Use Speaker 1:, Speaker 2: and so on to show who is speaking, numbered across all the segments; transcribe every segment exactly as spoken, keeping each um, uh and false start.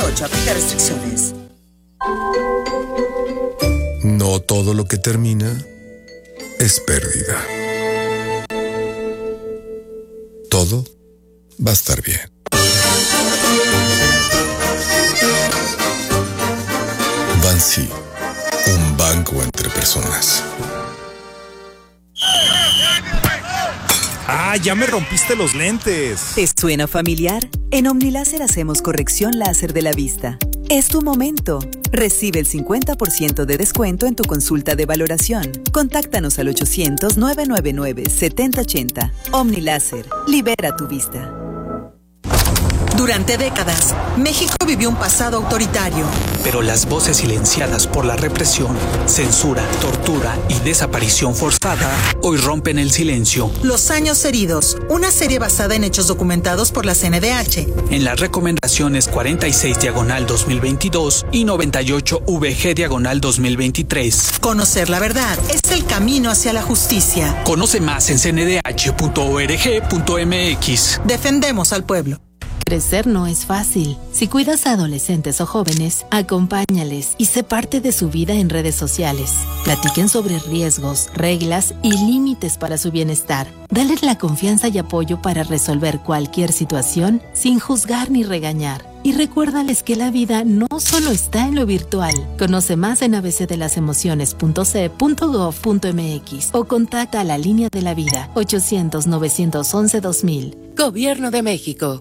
Speaker 1: ocho. Aplica restricciones.
Speaker 2: No todo lo que termina es pérdida. Todo va a estar bien. Bansi, un banco entre personas.
Speaker 3: ¡Ah, ya me rompiste los lentes!
Speaker 4: ¿Te suena familiar? En Omniláser hacemos corrección láser de la vista. Es tu momento. Recibe el cincuenta por ciento de descuento en tu consulta de valoración. Contáctanos al ochocientos, nueve nueve nueve, setenta ochenta. Omniláser, libera tu vista.
Speaker 5: Durante décadas, México vivió un pasado autoritario.
Speaker 6: Pero las voces silenciadas por la represión, censura, tortura y desaparición forzada hoy rompen el silencio.
Speaker 5: Los años heridos, una serie basada en hechos documentados por la C N D H.
Speaker 6: En las recomendaciones cuarenta y seis diagonal dos mil veintidós y noventa y ocho V G diagonal dos mil veintitrés.
Speaker 5: Conocer la verdad es el camino hacia la justicia.
Speaker 6: Conoce más en c n d h punto org punto m x.
Speaker 5: Defendemos al pueblo.
Speaker 7: Crecer no es fácil. Si cuidas a adolescentes o jóvenes, acompáñales y sé parte de su vida en redes sociales. Platiquen sobre riesgos, reglas y límites para su bienestar. Dale la confianza y apoyo para resolver cualquier situación sin juzgar ni regañar. Y recuérdales que la vida no solo está en lo virtual. Conoce más en a b c de las emociones punto c e punto gov punto m x o contacta a la línea de la vida ochocientos, novecientos once, dos mil. Gobierno de México.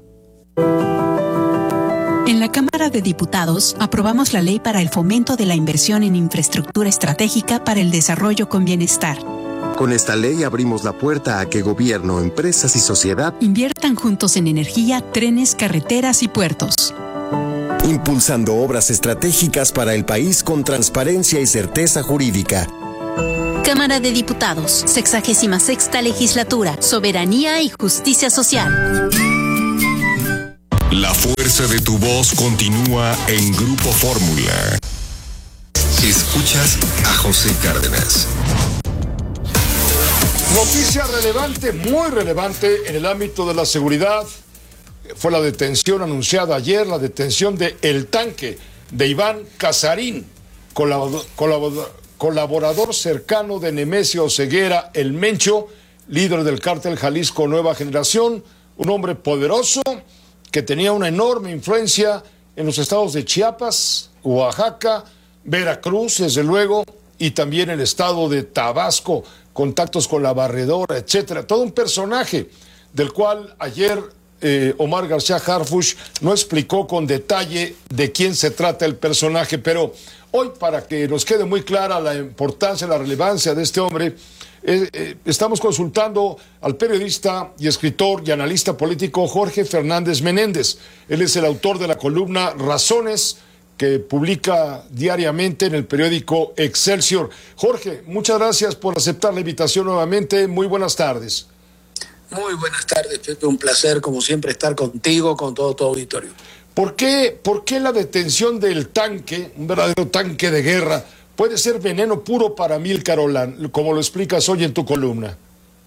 Speaker 8: En la Cámara de Diputados aprobamos la ley para el fomento de la inversión en infraestructura estratégica para el desarrollo con bienestar.
Speaker 9: Con esta ley abrimos la puerta a que gobierno, empresas y sociedad
Speaker 8: inviertan juntos en energía, trenes, carreteras y puertos.
Speaker 9: Impulsando obras estratégicas para el país con transparencia y certeza jurídica.
Speaker 10: Cámara de Diputados, sexagésima sexta legislatura, soberanía y justicia social.
Speaker 2: La fuerza de tu voz continúa en Grupo Fórmula. Escuchas a José Cárdenas.
Speaker 11: Noticia relevante, muy relevante en el ámbito de la seguridad. Fue la detención anunciada ayer, la detención de El Tanque, de Iván Casarín, colaborador, colaborador, colaborador cercano de Nemesio Ceguera, el Mencho, líder del cártel Jalisco Nueva Generación, un hombre poderoso que tenía una enorme influencia en los estados de Chiapas, Oaxaca, Veracruz, desde luego, y también el estado de Tabasco, contactos con la Barredora, etcétera. Todo un personaje del cual ayer eh, Omar García Harfuch no explicó con detalle de quién se trata el personaje, pero hoy, para que nos quede muy clara la importancia, la relevancia de este hombre, Eh, eh, estamos consultando al periodista y escritor y analista político Jorge Fernández Menéndez. Él es el autor de la columna Razones, que publica diariamente en el periódico Excelsior. Jorge, muchas gracias por aceptar la invitación nuevamente. Muy buenas tardes.
Speaker 12: Muy buenas tardes, Pepe. Un placer, como siempre, estar contigo, con todo tu auditorio.
Speaker 11: ¿Por qué, por qué la detención del tanque, un verdadero tanque de guerra, puede ser veneno puro para Amílcar Olán, como lo explicas hoy en tu columna?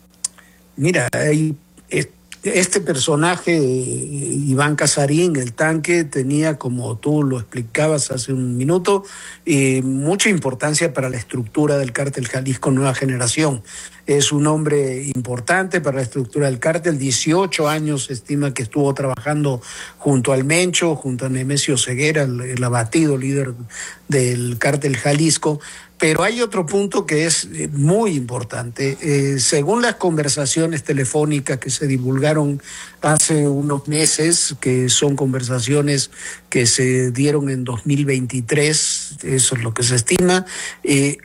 Speaker 12: Mira, hay, este personaje, Iván Casarín, el tanque, tenía, como tú lo explicabas hace un minuto, eh, mucha importancia para la estructura del cártel Jalisco Nueva Generación. Es un hombre importante para la estructura del cártel. dieciocho años se estima que estuvo trabajando junto al Mencho, junto a Nemesio Ceguera, el, el abatido líder del cártel Jalisco. Pero hay otro punto que es muy importante. Eh, según las conversaciones telefónicas que se divulgaron hace unos meses, que son conversaciones que se dieron en dos mil veintitrés, eso es lo que se estima, eh,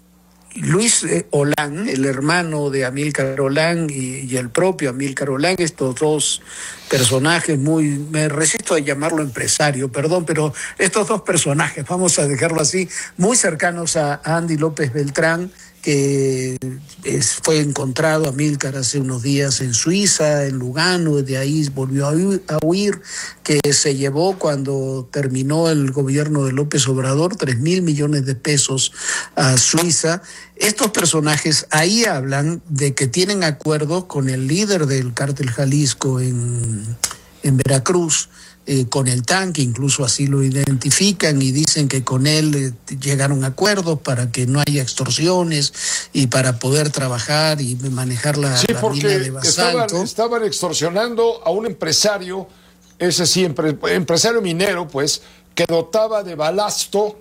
Speaker 12: Luis eh, Olán, el hermano de Amílcar Olán y, y el propio Amílcar Olán, estos dos personajes muy, me resisto a llamarlo empresario, perdón, pero estos dos personajes, vamos a dejarlo así, muy cercanos a Andy López Beltrán, que es, fue encontrado Amílcar hace unos días en Suiza, en Lugano, de ahí volvió a huir, a huir, que se llevó cuando terminó el gobierno de López Obrador tres mil millones de pesos a Suiza. Estos personajes ahí hablan de que tienen acuerdos con el líder del cártel Jalisco en, en Veracruz, eh, con el tanque, incluso así lo identifican y dicen que con él eh, llegaron a acuerdos para que no haya extorsiones y para poder trabajar y manejar la,
Speaker 11: sí,
Speaker 12: la mina de
Speaker 11: basalto. Estaban, estaban extorsionando a un empresario, ese sí, empre, empresario minero, pues, que dotaba de balasto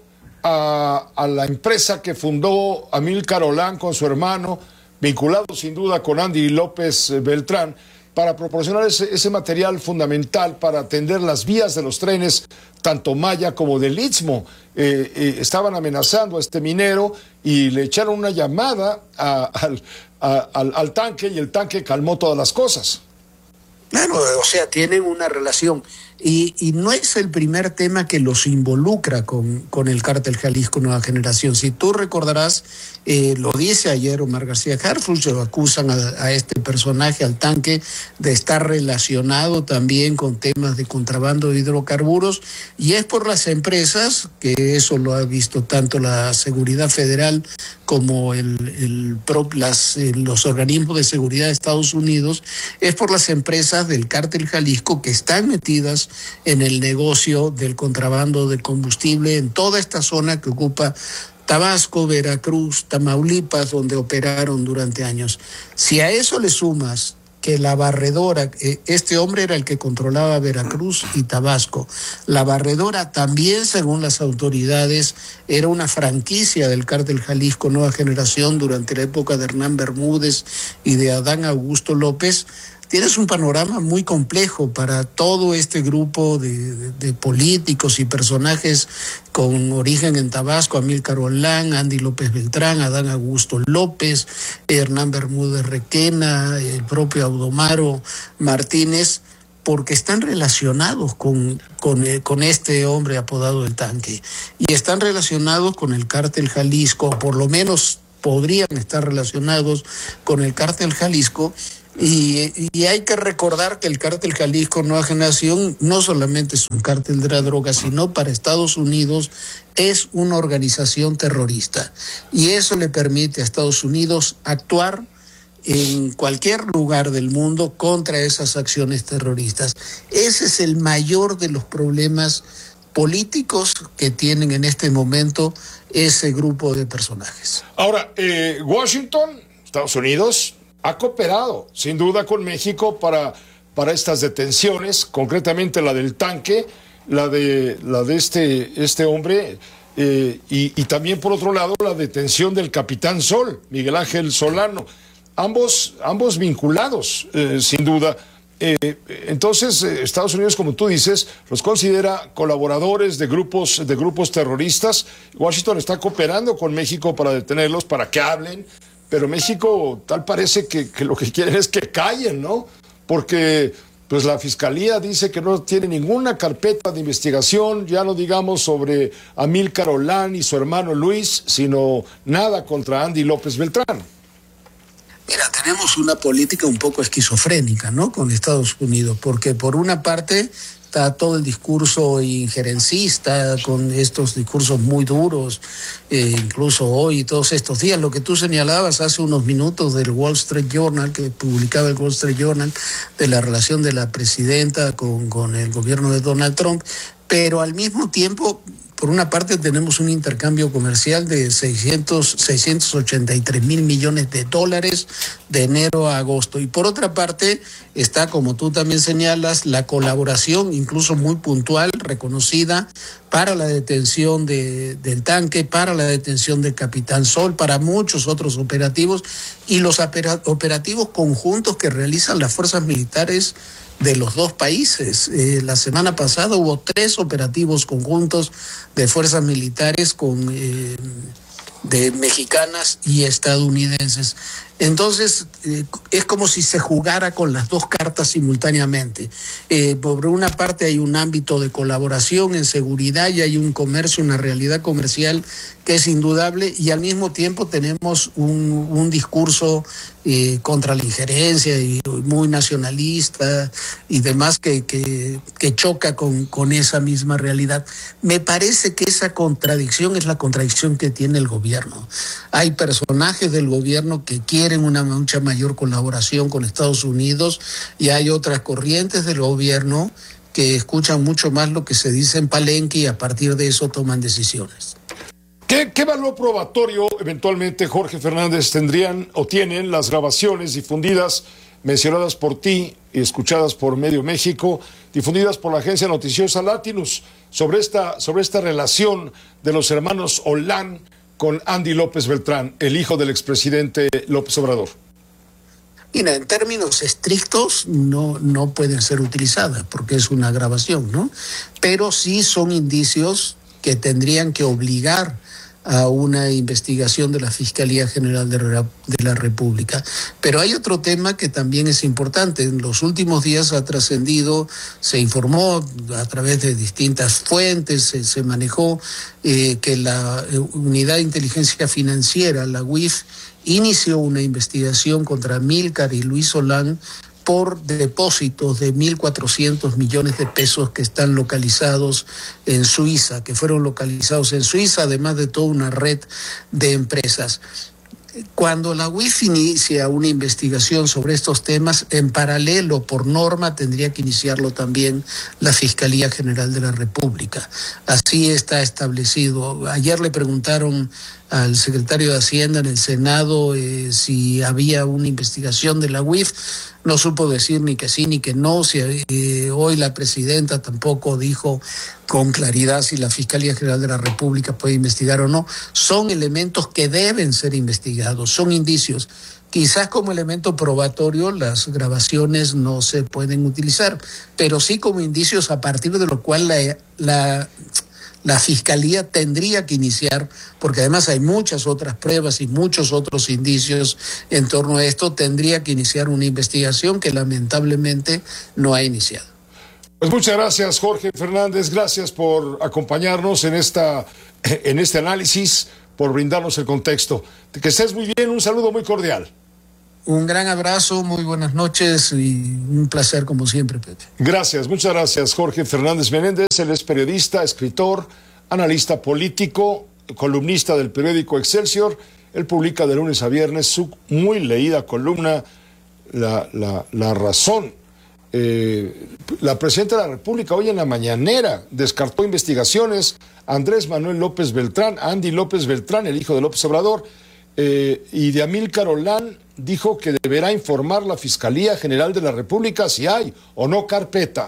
Speaker 11: a, a la empresa que fundó Amílcar Olán con su hermano, vinculado sin duda con Andy López Beltrán, para proporcionar ese, ese material fundamental para atender las vías de los trenes, tanto Maya como del Istmo. Eh, eh, estaban amenazando a este minero y le echaron una llamada a, al, a, al, al tanque, y el tanque calmó todas las cosas.
Speaker 12: Claro, o sea, tienen una relación. Y, y no es el primer tema que los involucra con, con el cártel Jalisco Nueva Generación. Si tú recordarás, eh, lo dice ayer Omar García Harfuch, lo acusan a, a este personaje, al tanque, de estar relacionado también con temas de contrabando de hidrocarburos, y es por las empresas, que eso lo ha visto tanto la Seguridad Federal como el, el, las, los organismos de seguridad de Estados Unidos, es por las empresas del cártel Jalisco que están metidas en el negocio del contrabando de combustible en toda esta zona que ocupa Tabasco, Veracruz, Tamaulipas, donde operaron durante años. Si a eso le sumas que la barredora, este hombre era el que controlaba Veracruz y Tabasco, la barredora también, según las autoridades, era una franquicia del cártel Jalisco Nueva Generación durante la época de Hernán Bermúdez y de Adán Augusto López. Tienes un panorama muy complejo para todo este grupo de, de, de políticos y personajes con origen en Tabasco: Amílcar Olán, Andy López Beltrán, Adán Augusto López, Hernán Bermúdez Requena, el propio Audomaro Martínez, porque están relacionados con, con, con este hombre apodado el Tanque, y están relacionados con el cártel Jalisco, o por lo menos podrían estar relacionados con el cártel Jalisco. Y, y hay que recordar que el cártel Jalisco Nueva Generación no solamente es un cártel de la droga, sino para Estados Unidos es una organización terrorista, y eso le permite a Estados Unidos actuar en cualquier lugar del mundo contra esas acciones terroristas. Ese es el mayor de los problemas políticos que tienen en este momento ese grupo de personajes.
Speaker 11: Ahora, eh, Washington, Estados Unidos, ha cooperado sin duda con México para, para estas detenciones, concretamente la del tanque, la de, la de este, este hombre, eh, y, y también por otro lado la detención del capitán Sol, Miguel Ángel Solano, ambos, ambos vinculados eh, sin duda. Eh, entonces eh, Estados Unidos, como tú dices, los considera colaboradores de grupos, de grupos terroristas. Washington está cooperando con México para detenerlos, para que hablen. Pero México tal parece que, que lo que quieren es que callen, ¿no? Porque pues la Fiscalía dice que no tiene ninguna carpeta de investigación, ya no digamos sobre Amílcar Olán y su hermano Luis, sino nada contra Andy López Beltrán.
Speaker 12: Mira, tenemos una política un poco esquizofrénica, ¿no?, con Estados Unidos, porque por una parte está todo el discurso injerencista, con estos discursos muy duros, eh, incluso hoy y todos estos días, lo que tú señalabas hace unos minutos del Wall Street Journal, que publicaba el Wall Street Journal, de la relación de la presidenta con, con el gobierno de Donald Trump, pero al mismo tiempo, por una parte tenemos un intercambio comercial de seiscientos, seiscientos ochenta y tres mil millones de dólares de enero a agosto, y por otra parte está, como tú también señalas, la colaboración incluso muy puntual, reconocida, para la detención de, del tanque, para la detención del capitán Sol, para muchos otros operativos, y los operativos conjuntos que realizan las fuerzas militares de los dos países. Eh, la semana pasada hubo tres operativos conjuntos de fuerzas militares con eh, de mexicanas y estadounidenses. Entonces, eh, es como si se jugara con las dos cartas simultáneamente. Eh, por una parte hay un ámbito de colaboración en seguridad y hay un comercio, una realidad comercial que es indudable, y al mismo tiempo tenemos un, un discurso eh, contra la injerencia y muy nacionalista y demás que, que, que choca con, con esa misma realidad. Me parece que esa contradicción es la contradicción que tiene el gobierno. Hay personajes del gobierno que quieren una mucha mayor colaboración con Estados Unidos, y hay otras corrientes del gobierno que escuchan mucho más lo que se dice en Palenque y a partir de eso toman decisiones.
Speaker 11: ¿Qué, qué valor probatorio eventualmente, Jorge Fernández, tendrían o tienen las grabaciones difundidas, mencionadas por ti y escuchadas por Medio México, difundidas por la agencia noticiosa Latinus, sobre esta, sobre esta relación de los hermanos Olán con Andy López Beltrán, el hijo del expresidente López Obrador?
Speaker 12: Mira, en términos estrictos no, no pueden ser utilizadas porque es una grabación, ¿no? Pero sí son indicios que tendrían que obligar a una investigación de la Fiscalía General de la, de la República. Pero hay otro tema que también es importante. En los últimos días ha trascendido, se informó a través de distintas fuentes, se, se manejó eh, que la Unidad de Inteligencia Financiera, la U I F, inició una investigación contra Amílcar y Luis Olán por depósitos de mil cuatrocientos millones de pesos que están localizados en Suiza, que fueron localizados en Suiza, además de toda una red de empresas. Cuando la U I F inicia una investigación sobre estos temas, en paralelo, por norma, tendría que iniciarlo también la Fiscalía General de la República. Así está establecido. Ayer le preguntaron al secretario de Hacienda en el Senado eh, si había una investigación de la U I F. No supo decir ni que sí ni que no. Si, eh, hoy la presidenta tampoco dijo con claridad si la Fiscalía General de la República puede investigar o no. Son elementos que deben ser investigados, son indicios. Quizás como elemento probatorio las grabaciones no se pueden utilizar, pero sí como indicios a partir de lo cual la... la La Fiscalía tendría que iniciar, porque además hay muchas otras pruebas y muchos otros indicios en torno a esto, tendría que iniciar una investigación que lamentablemente no ha iniciado.
Speaker 11: Pues muchas gracias, Jorge Fernández, gracias por acompañarnos en, esta, en este análisis, por brindarnos el contexto. Que estés muy bien, un saludo muy cordial.
Speaker 12: Un gran abrazo, muy buenas noches y un placer como siempre, Pepe.
Speaker 11: Gracias, muchas gracias, Jorge Fernández Menéndez. Él es periodista, escritor, analista político, columnista del periódico Excelsior. Él publica de lunes a viernes su muy leída columna, La, la, la Razón. Eh, la presidenta de la República hoy en la mañanera descartó investigaciones a Andrés Manuel López Beltrán, a Andy López Beltrán, el hijo de López Obrador, eh, y de Amílcar Olán. Dijo que deberá informar la Fiscalía General de la República si hay o no carpeta.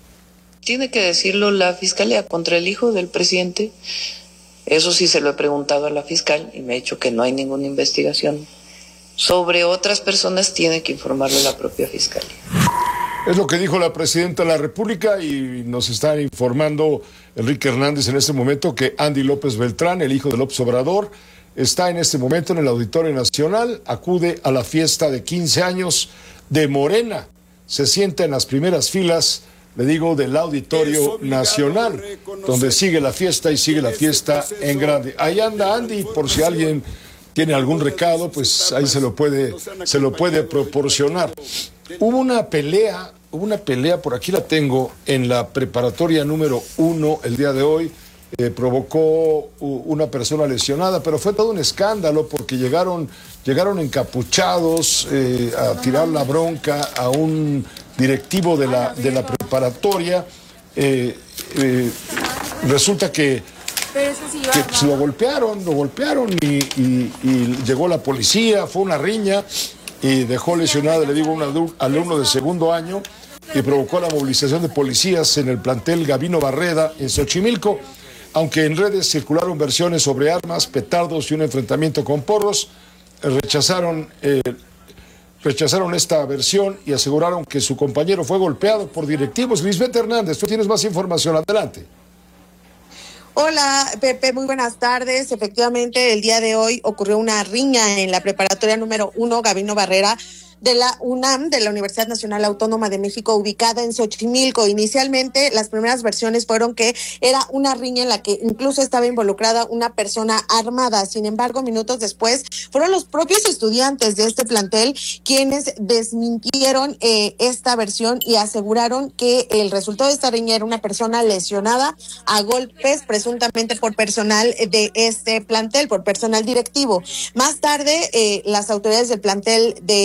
Speaker 1: Tiene que decirlo la Fiscalía contra el hijo del presidente. Eso sí se lo he preguntado a la fiscal y me ha dicho que no hay ninguna investigación. Sobre otras personas tiene que informarle la propia Fiscalía.
Speaker 11: Es lo que dijo la presidenta de la República y nos está informando Enrique Hernández en este momento que Andy López Beltrán, el hijo de López Obrador, está en este momento en el Auditorio Nacional, acude a la fiesta de quince años de Morena, se sienta en las primeras filas, le digo, del Auditorio Nacional, donde sigue la fiesta y sigue la fiesta en grande. Ahí anda Andy, por si alguien tiene algún recado, pues ahí se lo puede, se lo puede proporcionar. Hubo una pelea, hubo una pelea, por aquí la tengo, en la preparatoria número uno el día de hoy. Eh, provocó una persona lesionada, pero fue todo un escándalo porque llegaron, llegaron encapuchados eh, a tirar la bronca a un directivo de la, de la preparatoria. Eh, eh, resulta que, que pues, lo golpearon, lo golpearon y, y, y llegó la policía, fue una riña y dejó lesionado, le digo, un alumno de segundo año y provocó la movilización de policías en el plantel Gabino Barreda en Xochimilco. Aunque en redes circularon versiones sobre armas, petardos y un enfrentamiento con porros, rechazaron, eh, rechazaron esta versión y aseguraron que su compañero fue golpeado por directivos. Lisbeth Hernández, tú tienes más información, adelante.
Speaker 13: Hola, Pepe, muy buenas tardes. Efectivamente, el día de hoy ocurrió una riña en la preparatoria número uno, Gabino Barrera, de la UNAM, de la Universidad Nacional Autónoma de México, ubicada en Xochimilco. Inicialmente, las primeras versiones fueron que era una riña en la que incluso estaba involucrada una persona armada. Sin embargo, minutos después, fueron los propios estudiantes de este plantel quienes desmintieron eh, esta versión y aseguraron que el resultado de esta riña era una persona lesionada a golpes, presuntamente por personal de este plantel, por personal directivo. Más tarde, eh, las autoridades del plantel de número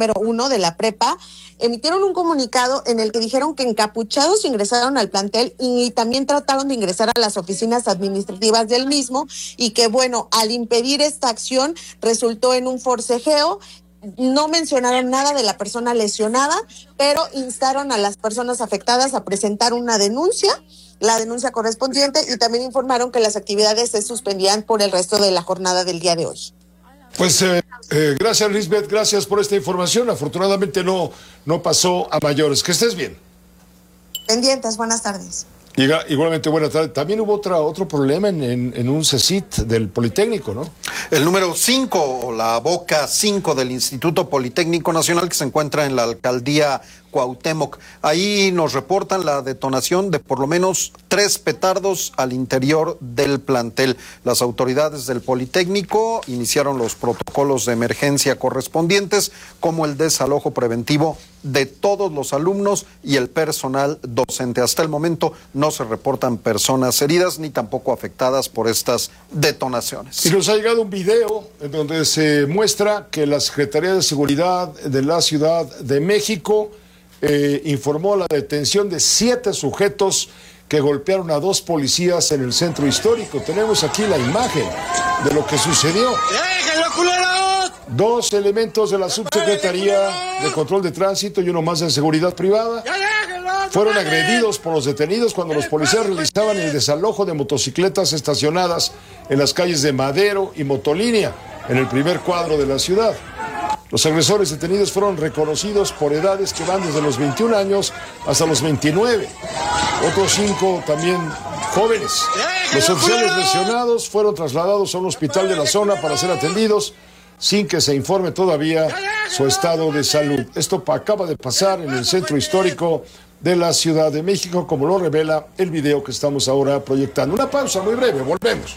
Speaker 13: número uno de la prepa, emitieron un comunicado en el que dijeron que encapuchados ingresaron al plantel y también trataron de ingresar a las oficinas administrativas del mismo, y que bueno, al impedir esta acción resultó en un forcejeo. No mencionaron nada de la persona lesionada, pero instaron a las personas afectadas a presentar una denuncia, la denuncia correspondiente, y también informaron que las actividades se suspendían por el resto de la jornada del día de hoy.
Speaker 11: Pues eh, eh, gracias, Lisbeth, gracias por esta información. Afortunadamente no, no pasó a mayores. Que estés bien.
Speaker 13: Pendientes, buenas tardes.
Speaker 11: Igualmente, buenas tardes. También hubo otra, otro problema en, en, en un CECIT del Politécnico, ¿no?
Speaker 14: El número cinco, o la boca cinco del Instituto Politécnico Nacional, que se encuentra en la alcaldía Cuauhtémoc. Ahí nos reportan la detonación de por lo menos tres petardos al interior del plantel. Las autoridades del Politécnico iniciaron los protocolos de emergencia correspondientes, como el desalojo preventivo de todos los alumnos y el personal docente. Hasta el momento no se reportan personas heridas ni tampoco afectadas por estas detonaciones.
Speaker 11: Y nos ha llegado un video en donde se muestra que la Secretaría de Seguridad de la Ciudad de México eh, informó la detención de siete sujetos que golpearon a dos policías en el centro histórico. Tenemos aquí la imagen de lo que sucedió. ¡Déjenlo, culeros! Dos elementos de la Subsecretaría de Control de Tránsito y uno más de Seguridad Privada fueron agredidos por los detenidos cuando los policías realizaban el desalojo de motocicletas estacionadas en las calles de Madero y Motolínea, en el primer cuadro de la ciudad. Los agresores detenidos fueron reconocidos por edades que van desde los veintiún años hasta los veintinueve. Otros cinco también jóvenes. Los oficiales lesionados fueron trasladados a un hospital de la zona para ser atendidos sin que se informe todavía su estado de salud. Esto acaba de pasar en el centro histórico de la Ciudad de México, como lo revela el video que estamos ahora proyectando. Una pausa muy breve, volvemos.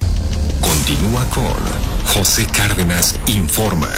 Speaker 2: Continúa con José Cárdenas Informa.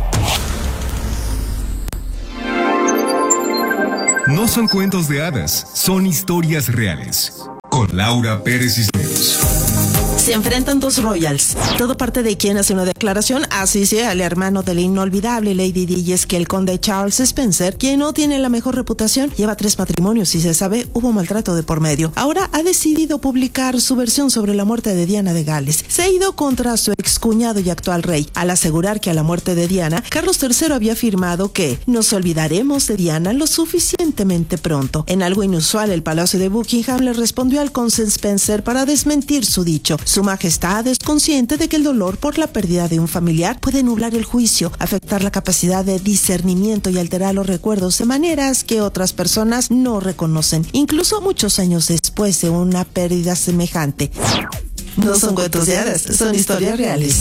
Speaker 2: No son cuentos de hadas, son historias reales. Con Laura Pérez Cisneros.
Speaker 15: Se enfrentan dos royals, todo parte de quien hace una declaración, así sea el hermano del inolvidable Lady Di, y es que el conde Charles Spencer, quien no tiene la mejor reputación, lleva tres matrimonios y se sabe hubo maltrato de por medio. Ahora ha decidido publicar su versión sobre la muerte de Diana de Gales. Se ha ido contra su excuñado y actual rey, al asegurar que a la muerte de Diana, Carlos tercero había afirmado que nos olvidaremos de Diana lo suficientemente pronto. En algo inusual, el Palacio de Buckingham le respondió al conde Spencer para desmentir su dicho. Su majestad es consciente de que el dolor por la pérdida de un familiar puede nublar el juicio, afectar la capacidad de discernimiento y alterar los recuerdos de maneras que otras personas no reconocen, incluso muchos años después de una pérdida semejante. No son cuentos de hadas, son historias reales.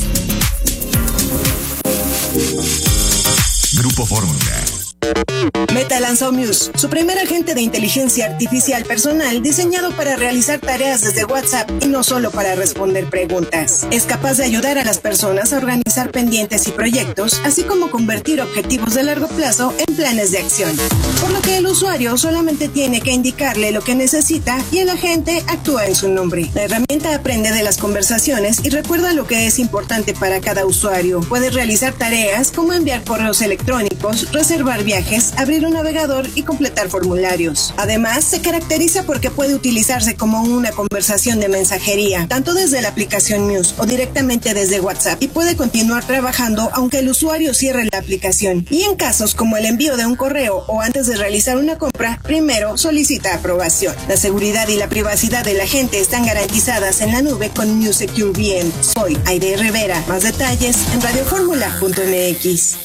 Speaker 2: Grupo Fórmula.
Speaker 16: Meta lanzó Muse, su primer agente de inteligencia artificial personal diseñado para realizar tareas desde WhatsApp y no solo para responder preguntas. Es capaz de ayudar a las personas a organizar pendientes y proyectos, así como convertir objetivos de largo plazo en planes de acción. Por lo que el usuario solamente tiene que indicarle lo que necesita y el agente actúa en su nombre. La herramienta aprende de las conversaciones y recuerda lo que es importante para cada usuario. Puede realizar tareas como enviar correos electrónicos, reservar viajes, abrir un navegador y completar formularios. Además, se caracteriza porque puede utilizarse como una conversación de mensajería, tanto desde la aplicación Muse o directamente desde WhatsApp, y puede continuar trabajando aunque el usuario cierre la aplicación. Y en casos como el envío de un correo o antes de realizar una compra, primero solicita aprobación. La seguridad y la privacidad de la gente están garantizadas en la nube con Muse Secure V M. Soy Aide Rivera. Más detalles en radioformula punto m x.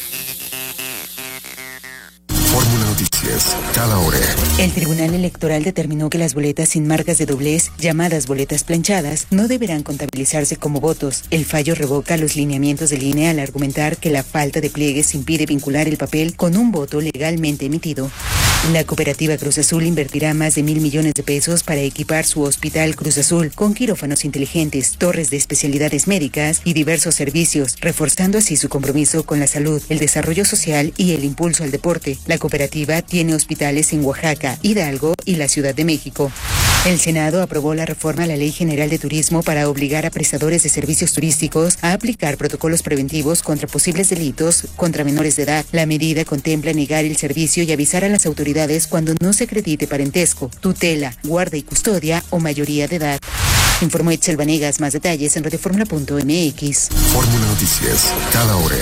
Speaker 2: Fórmula Noticias, cada hora.
Speaker 17: El Tribunal Electoral determinó que las boletas sin marcas de doblez, llamadas boletas planchadas, no deberán contabilizarse como votos. El fallo revoca los lineamientos del I N E al argumentar que la falta de pliegues impide vincular el papel con un voto legalmente emitido. La cooperativa Cruz Azul invertirá más de mil millones de pesos para equipar su Hospital Cruz Azul con quirófanos inteligentes, torres de especialidades médicas y diversos servicios, reforzando así su compromiso con la salud, el desarrollo social y el impulso al deporte. La cooperativa tiene hospitales en Oaxaca, Hidalgo y la Ciudad de México. El Senado aprobó la reforma a la Ley General de Turismo para obligar a prestadores de servicios turísticos a aplicar protocolos preventivos contra posibles delitos contra menores de edad. La medida contempla negar el servicio y avisar a las autoridades cuando no se acredite parentesco, tutela, guarda y custodia o mayoría de edad. Informó Itzel Vanegas. Más detalles en radioformula punto m x.
Speaker 2: Fórmula Noticias, cada hora.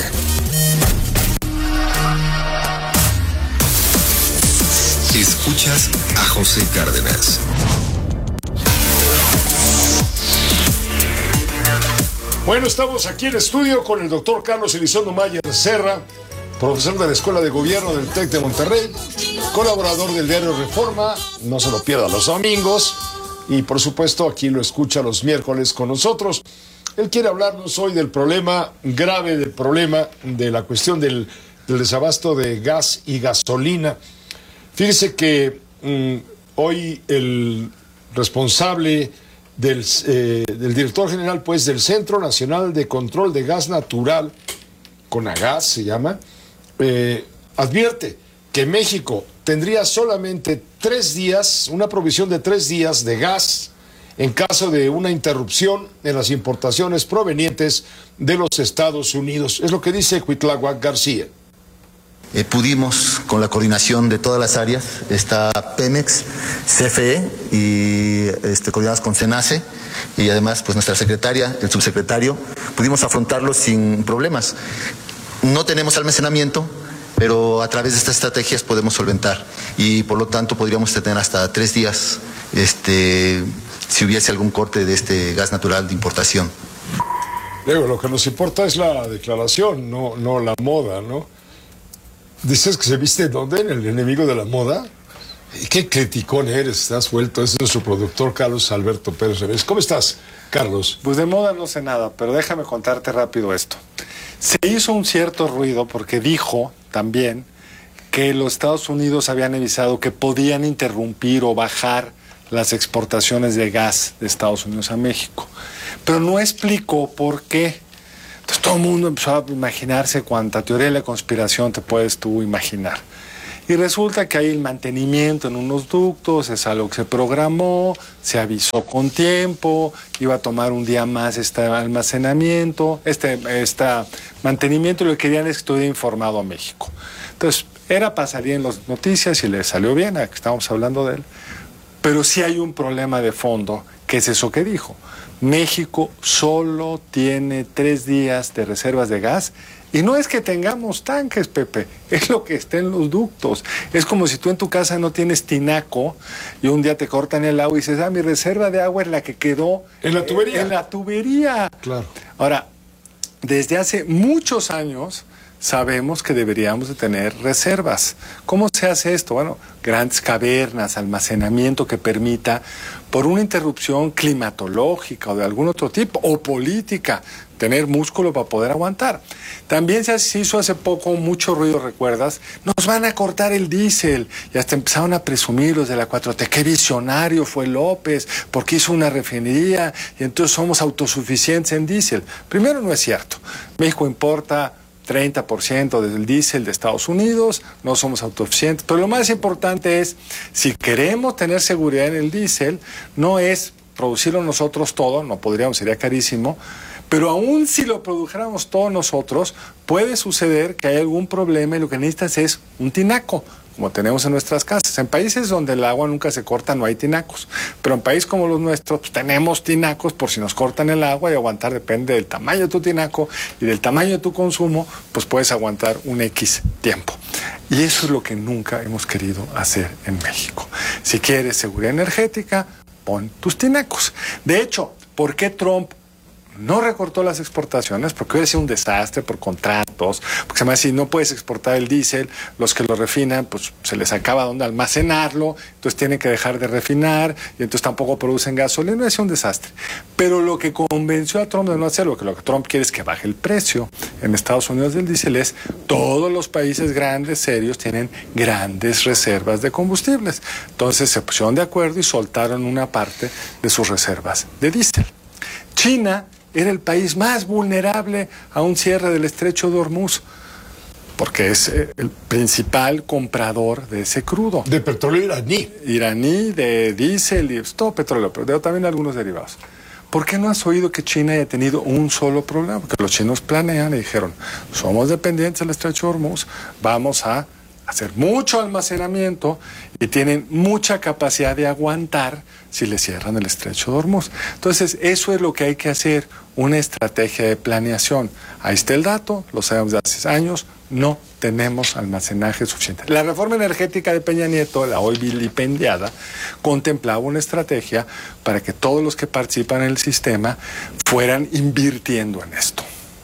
Speaker 2: Escuchas a José Cárdenas.
Speaker 11: Bueno, estamos aquí en estudio con el doctor Carlos Elizondo Mayer Serra, profesor de la Escuela de Gobierno del TEC de Monterrey, colaborador del diario Reforma, no se lo pierda los domingos, y por supuesto aquí lo escucha los miércoles con nosotros. Él quiere hablarnos hoy del problema grave, del problema de la cuestión del, del desabasto de gas y gasolina. Fíjese que mmm, hoy el responsable del, eh, del director general pues del Centro Nacional de Control de Gas Natural, CONAGAS se llama, eh, advierte que México tendría solamente tres días, una provisión de tres días de gas en caso de una interrupción en las importaciones provenientes de los Estados Unidos. Es lo que dice Cuitláhuac García.
Speaker 18: Eh, pudimos, con la coordinación de todas las áreas, está Pemex, C F E y este, coordinadas con CENACE y además pues nuestra secretaria, el subsecretario, pudimos afrontarlo sin problemas. No tenemos almacenamiento, pero a través de estas estrategias podemos solventar y por lo tanto podríamos tener hasta tres días este, si hubiese algún corte de este gas natural de importación.
Speaker 11: Diego, lo que nos importa es la declaración, no, no la moda, ¿no? ¿Dices que se viste dónde? ¿En el enemigo de la moda? ¿Y qué criticón eres? Estás vuelto. Ese es nuestro productor Carlos Alberto Pérez Revés. ¿Cómo estás, Carlos?
Speaker 19: Pues de moda no sé nada, pero déjame contarte rápido esto. Se hizo un cierto ruido porque dijo también que los Estados Unidos habían avisado que podían interrumpir o bajar las exportaciones de gas de Estados Unidos a México. Pero no explicó por qué. Entonces todo el mundo empezó a imaginarse cuánta teoría de la conspiración te puedes tú imaginar. Y resulta que hay el mantenimiento en unos ductos, es algo que se programó, se avisó con tiempo, iba a tomar un día más este almacenamiento, este, este mantenimiento, y lo que querían es que estuviera informado a México. Entonces, era para salir en las noticias y le salió bien, a que estamos hablando de él. Pero sí hay un problema de fondo, que es eso que dijo. México solo tiene tres días de reservas de gas y no es que tengamos tanques, Pepe, es lo que está en los ductos. Es como si tú en tu casa no tienes tinaco y un día te cortan el agua y dices, ah, mi reserva de agua es la que quedó
Speaker 11: en la tubería.
Speaker 19: En la tubería.
Speaker 11: Claro.
Speaker 19: Ahora, desde hace muchos años sabemos que deberíamos de tener reservas. ¿Cómo se hace esto? Bueno, grandes cavernas, almacenamiento que permita, por una interrupción climatológica o de algún otro tipo, o política, tener músculo para poder aguantar. También se hizo hace poco mucho ruido, ¿recuerdas? Nos van a cortar el diésel. Y hasta empezaron a presumir los de la cuatro T. Qué visionario fue López, porque hizo una refinería y entonces somos autosuficientes en diésel. Primero, no es cierto. México importa treinta por ciento del diésel de Estados Unidos, no somos autosuficientes, pero lo más importante es, si queremos tener seguridad en el diésel, no es producirlo nosotros todo, no podríamos, sería carísimo, pero aún si lo produjéramos todos nosotros, puede suceder que hay algún problema y lo que necesitas es un tinaco, como tenemos en nuestras casas. En países donde el agua nunca se corta no hay tinacos, pero en países como los nuestros pues, tenemos tinacos por si nos cortan el agua, y aguantar depende del tamaño de tu tinaco y del tamaño de tu consumo, pues puedes aguantar un X tiempo. Y eso es lo que nunca hemos querido hacer en México. Si quieres seguridad energética, pon tus tinacos. De hecho, ¿por qué Trump no recortó las exportaciones? Porque hubiera sido un desastre por contratos, porque se me dice, si no puedes exportar el diésel, los que lo refinan, pues se les acaba donde almacenarlo, entonces tienen que dejar de refinar, y entonces tampoco producen gasolina, es un desastre. Pero lo que convenció a Trump de no hacerlo, que lo que Trump quiere es que baje el precio en Estados Unidos del diésel, es todos los países grandes, serios, tienen grandes reservas de combustibles. Entonces se pusieron de acuerdo y soltaron una parte de sus reservas de diésel. China era el país más vulnerable a un cierre del estrecho de Hormuz. porque es eh, el principal comprador de ese crudo.
Speaker 11: De petróleo iraní.
Speaker 19: Iraní, de diésel, y todo petróleo, pero de, también algunos derivados. ¿Por qué no has oído que China haya tenido un solo problema? Porque los chinos planean y dijeron, somos dependientes del estrecho de Hormuz, vamos a hacer mucho almacenamiento y tienen mucha capacidad de aguantar si le cierran el estrecho de Hormuz. Entonces, eso es lo que hay que hacer, una estrategia de planeación. Ahí está el dato, lo sabemos de hace años, no tenemos almacenaje suficiente. La reforma energética de Peña Nieto, la hoy vilipendiada, contemplaba una estrategia para que todos los que participan en el sistema fueran invirtiendo en esto.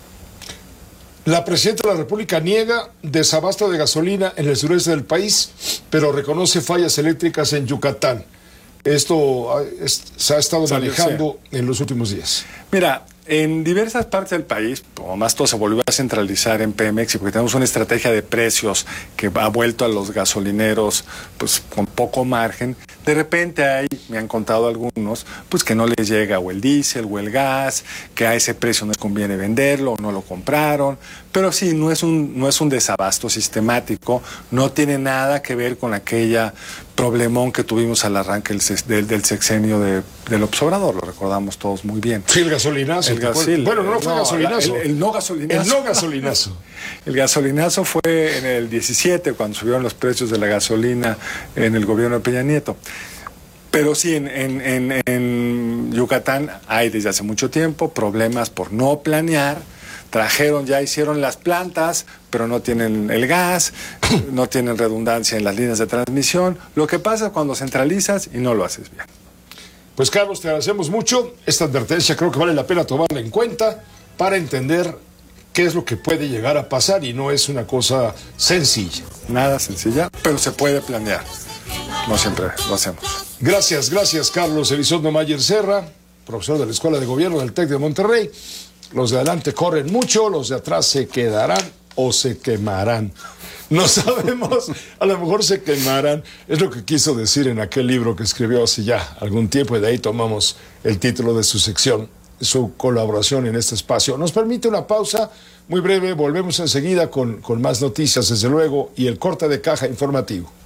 Speaker 11: La presidenta de la República niega desabasto de gasolina en el sureste del país, pero reconoce fallas eléctricas en Yucatán. Esto es, se ha estado manejando en los últimos días.
Speaker 19: Mira, en diversas partes del país, como más todo se volvió a centralizar en Pemex, y porque tenemos una estrategia de precios que ha vuelto a los gasolineros pues con poco margen, de repente hay, me han contado algunos, pues que no les llega o el diésel o el gas, que a ese precio no les conviene venderlo o no lo compraron, pero sí, no es un, no es un desabasto sistemático, no tiene nada que ver con aquella problemón que tuvimos al arranque del, del, del sexenio de, del López Obrador, lo recordamos todos muy bien.
Speaker 11: Sí, el gasolinazo.
Speaker 19: El gasil,
Speaker 11: bueno, no fue
Speaker 19: no,
Speaker 11: gasolinazo.
Speaker 19: El, el no gasolinazo.
Speaker 11: El no gasolinazo.
Speaker 19: El gasolinazo fue en el diecisiete, cuando subieron los precios de la gasolina en el gobierno de Peña Nieto. Pero sí, en, en, en, en Yucatán hay desde hace mucho tiempo problemas por no planear. Trajeron, ya hicieron las plantas, pero no tienen el gas, no tienen redundancia en las líneas de transmisión. Lo que pasa es cuando centralizas y no lo haces bien.
Speaker 11: Pues Carlos, te agradecemos mucho. Esta advertencia creo que vale la pena tomarla en cuenta para entender qué es lo que puede llegar a pasar y no es una cosa sencilla.
Speaker 19: Nada sencilla, pero se puede planear. No siempre lo hacemos.
Speaker 11: Gracias, gracias Carlos Elizondo Mayer Serra, profesor de la Escuela de Gobierno del TEC de Monterrey. Los de adelante corren mucho, los de atrás se quedarán o se quemarán. No sabemos, a lo mejor se quemarán. Es lo que quiso decir en aquel libro que escribió hace ya algún tiempo y de ahí tomamos el título de su sección, su colaboración en este espacio. Nos permite una pausa muy breve, volvemos enseguida con, con más noticias, desde luego, y el corte de caja informativo.